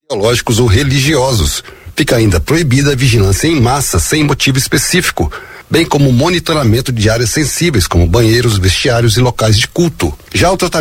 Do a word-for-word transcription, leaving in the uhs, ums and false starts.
biológicos ou religiosos. Fica ainda proibida a vigilância em massa sem motivo específico, bem como o monitoramento de áreas sensíveis, como banheiros, vestiários e locais de culto. Já o tratamento